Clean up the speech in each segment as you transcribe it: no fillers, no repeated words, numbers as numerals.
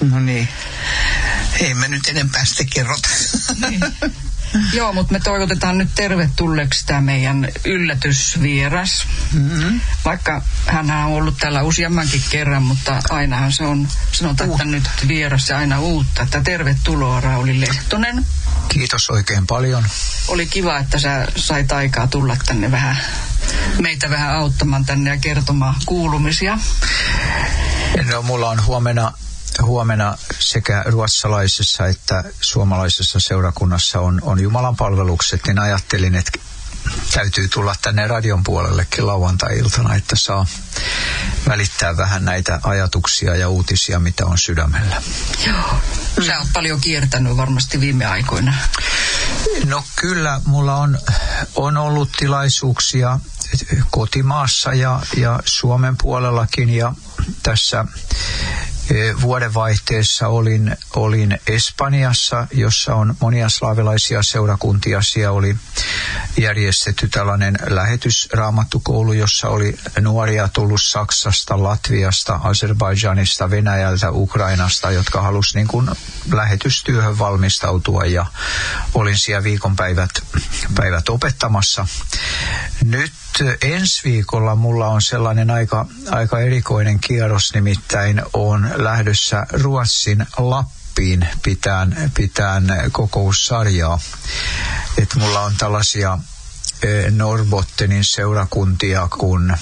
No niin. Ei me nyt enempää sitä kerrota. Niin. Joo, mutta me toivotetaan nyt tervetulleeksi tämä meidän yllätysvieras. Mm-hmm. Vaikka hän on ollut täällä useammankin kerran, mutta ainahan se on, sanotaan, että nyt vieras ja aina uutta. Että tervetuloa, Rauli Lehtonen. Kiitos oikein paljon. Oli kiva, että sä sait aikaa tulla tänne meitä vähän auttamaan tänne ja kertomaan kuulumisia. No, mulla on huomenna sekä ruotsalaisessa että suomalaisessa seurakunnassa on Jumalan palvelukset, niin ajattelin, että täytyy tulla tänne radion puolellekin lauantai-iltana, että saa välittää vähän näitä ajatuksia ja uutisia, mitä on sydämellä. Joo. Sä oot paljon kiertänyt varmasti viime aikoina. No kyllä, mulla on ollut tilaisuuksia kotimaassa ja Suomen puolellakin, ja tässä vuodenvaihteessa olin Espanjassa, jossa on monia slaavilaisia seurakuntia. Siellä oli järjestetty tällainen lähetysraamattukoulu, jossa oli nuoria tullut Saksasta, Latviasta, Azerbaidžanista, Venäjältä, Ukrainasta, jotka halusi niin kuin lähetystyöhön valmistautua, ja olin siellä viikonpäivät opettamassa. Nyt ensi viikolla mulla on sellainen aika erikoinen kierros, nimittäin on lähdössä Ruotsin Lappiin pitään kokoussarjaa. Et mulla on tällaisia Norrbottenin seurakuntia kuin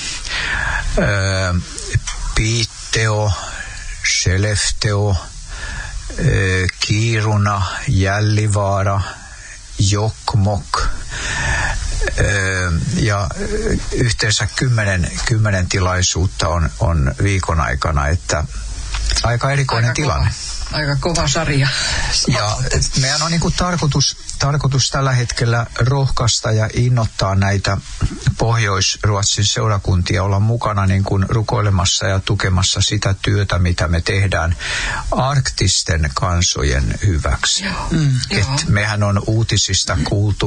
Piteå, Skellefteå, Kiruna, Gällivare, Jokkmokk, ja yhteensä 10 tilaisuutta on viikon aikana, että aika erikoinen tilanne. Aika kova sarja. Ja meidän on niin kuin tarkoitus tällä hetkellä rohkaista ja innoittaa näitä Pohjois-Ruotsin seurakuntia olla mukana niin kuin rukoilemassa ja tukemassa sitä työtä, mitä me tehdään arktisten kansojen hyväksi. Et mehän on uutisista kuultu,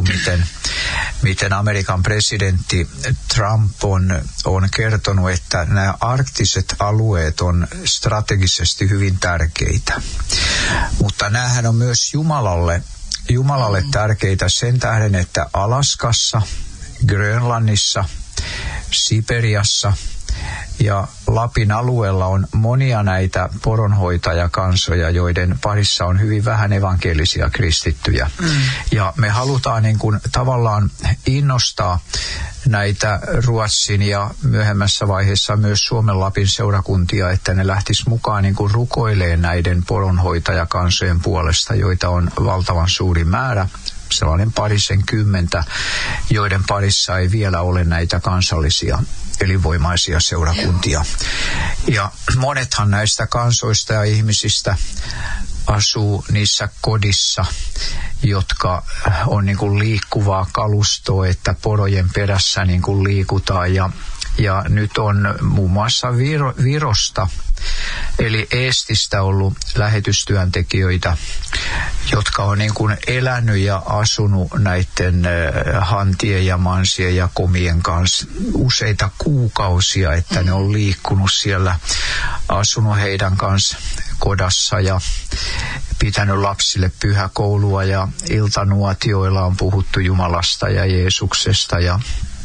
miten Amerikan presidentti Trump on kertonut, että nämä arktiset alueet on strategisesti hyvin tärkeitä. Mutta näähän on myös Jumalalle tärkeitä sen tähden, että Alaskassa, Grönlannissa, Siperiassa ja Lapin alueella on monia näitä poronhoitajakansoja, joiden parissa on hyvin vähän evankelisia kristittyjä. Ja me halutaan niin kuin tavallaan innostaa näitä Ruotsin ja myöhemmässä vaiheessa myös Suomen Lapin seurakuntia, että ne lähtis mukaan niin kuin rukoilemaan näiden poronhoitajakansojen puolesta, joita on valtavan suuri määrä, sellainen 20, joiden parissa ei vielä ole näitä kansallisia elinvoimaisia seurakuntia. Ja monethan näistä kansoista ja ihmisistä asuu niissä kodissa, jotka on niin kuin liikkuvaa kalustoa, että porojen perässä niin kuin liikutaan. Ja nyt on muun muassa Virosta, eli Eestistä ollut lähetystyöntekijöitä, jotka on niin kuin elänyt ja asunut näiden hantien ja mansien ja komien kanssa useita kuukausia, että ne on liikkunut siellä, asunut heidän kanssa kodassa ja pitänyt lapsille pyhäkoulua ja iltanuotioilla on puhuttu Jumalasta ja Jeesuksesta, ja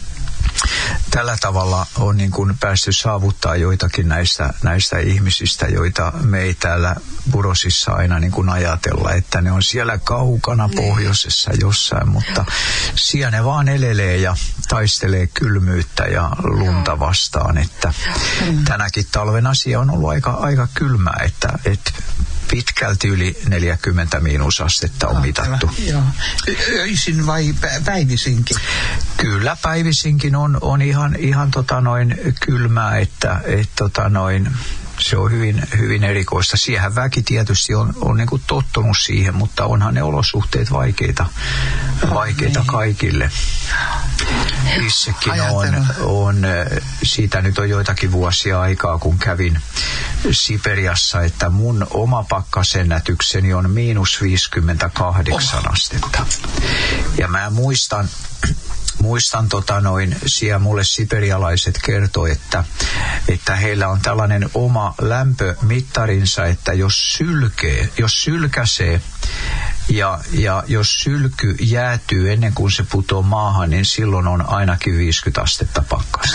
tällä tavalla on niin kuin päästy saavuttaa joitakin näistä ihmisistä, joita me ei täällä Burosissa aina niin kuin ajatella, että ne on siellä kaukana pohjoisessa jossain, mutta siellä ne vaan elelee ja taistelee kylmyyttä ja lunta vastaan, että tänäkin talven asia on ollut aika kylmää, että pitkälti yli 40 miinusastetta on mitattu. Joo. Öisin vai päivisinkin? Kyllä päivisinkin on ihan kylmää, että se on hyvin erikoista. Siihen väki tietysti on niin kuin tottunut siihen, mutta onhan ne olosuhteet vaikeita kaikille. Itsekin on siitä nyt on joitakin vuosia aikaa, kun kävin Siperiassa, että mun oma pakkasennätykseni on -58 astetta. Ja mä muistan muistan siellä mulle siperialaiset kertoi, että heillä on tällainen oma lämpömittarinsa, että jos sylkäsee ja jos sylky jäätyy ennen kuin se putoo maahan, niin silloin on ainakin 50 astetta pakkasta.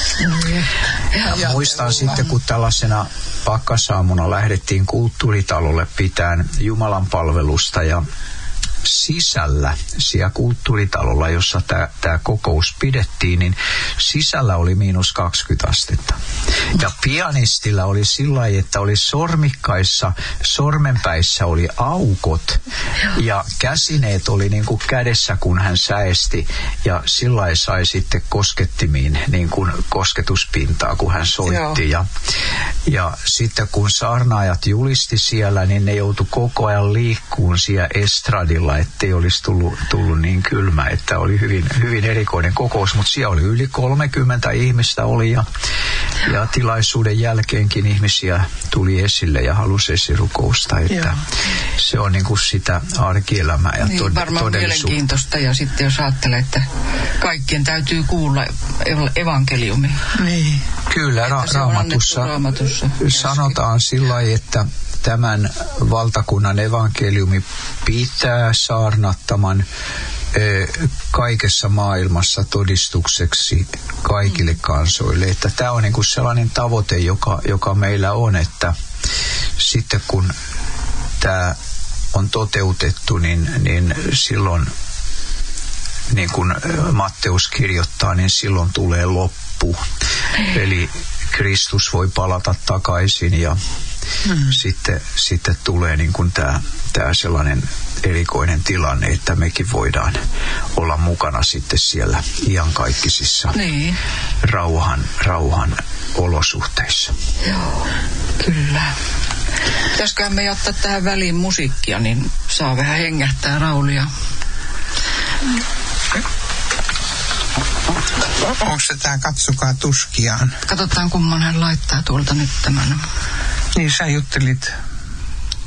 Ja muistan sitten, kun tällaisena pakkasaamuna lähdettiin kulttuuritalolle pitämään Jumalan palvelusta ja sisällä, siellä kulttuuritalolla, jossa tämä kokous pidettiin, niin sisällä oli -20 astetta. Ja pianistilla oli sillä lailla, että oli sormikkaissa, sormenpäissä oli aukot ja käsineet oli niin kuin kädessä, kun hän säesti, ja sillä lailla sai sitten koskettimiin niin kuin kosketuspintaa, kun hän soitti. Ja sitten kun saarnaajat julisti siellä, niin ne joutui koko ajan liikkuun siellä estradilla, ettei olisi tullut niin kylmä, että oli hyvin, hyvin erikoinen kokous, mutta siellä oli yli 30 ihmistä oli ja tilaisuuden jälkeenkin ihmisiä tuli esille ja halusi esirukousta, että se on niin kuin sitä arkielämää ja niin, varmaan mielenkiintoista, ja sitten jos ajattelee, että kaikkien täytyy kuulla evankeliumi. Niin. Kyllä, raamatussa sanotaan sillä lailla, että tämän valtakunnan evankeliumi pitää saarnattaman kaikessa maailmassa todistukseksi kaikille kansoille. Että tämä on niinku sellainen tavoite, joka meillä on, että sitten kun tämä on toteutettu, niin silloin, niin kuin Matteus kirjoittaa, niin silloin tulee loppu. Eli Kristus voi palata takaisin ja sitten tulee niin kuin tämä sellainen erikoinen tilanne, että mekin voidaan olla mukana sitten siellä iankaikkisissa rauhan olosuhteissa. Joo, kyllä. Pitäisiköhän me ottaa tähän väliin musiikkia, niin saa vähän hengähtää Raulia. Onko se tää Katsokaa tuskiaan? Katsotaan, kumman hän laittaa tuolta nyt tämän. Niin, sä juttelit